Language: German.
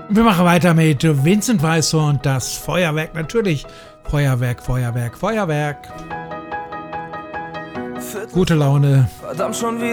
Wir machen weiter mit Vincent Weiss und das Feuerwerk. Natürlich Feuerwerk, Feuerwerk, Feuerwerk. Gute Laune. Verdammt schon wieder.